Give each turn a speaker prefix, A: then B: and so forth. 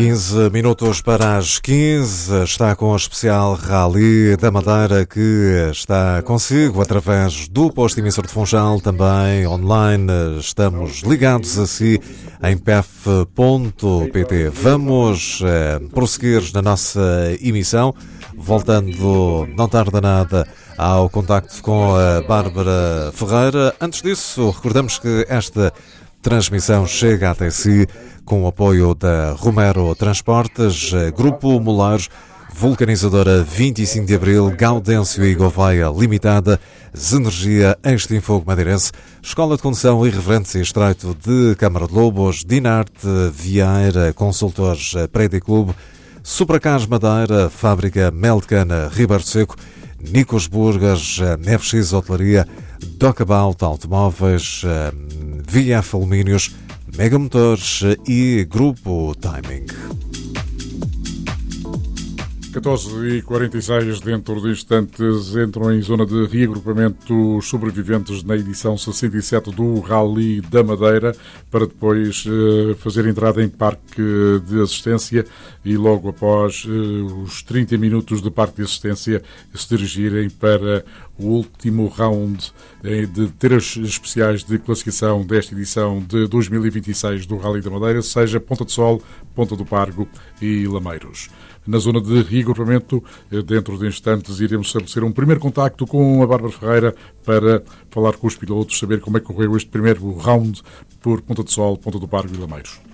A: 15 minutos para as 15, está com o especial Rally da Madeira que está consigo através do posto emissor de Funchal, também online. Estamos ligados a si em pef.pt. Vamos prosseguir na nossa emissão, voltando, não tarda nada, ao contacto com a Bárbara Ferreira. Antes disso, recordamos que esta transmissão chega até si com o apoio da Romero Transportes, Grupo Molares, Vulcanizadora 25 de Abril, Gaudêncio e Gouveia Limitada, Zenergia Extinfogo Madeirense, Escola de Condução Irreverente e Estreito de Câmara de Lobos, Dinarte Vieira, Consultores Prédio Clube, Supracars Madeira, Fábrica Melcana Ribeiro Seco, Nicos Burgas, FX Hotelaria, Docabout Automóveis, VF Alumínios, Mega Motores e Grupo Timing.
B: 14h46, dentro de instantes, entram em zona de reagrupamento os sobreviventes na edição 67 do Rally da Madeira, para depois fazer entrada em parque de assistência e logo após os 30 minutos de parque de assistência se dirigirem para o último round de três especiais de classificação desta edição de 2026 do Rally da Madeira, seja Ponta do Sol, Ponta do Pargo e Lameiros. Na zona de reagrupamento, dentro de instantes, iremos estabelecer um primeiro contacto com a Bárbara Ferreira para falar com os pilotos, saber como é que correu este primeiro round por Ponta do Sol, Ponta do Pargo e Lameiros.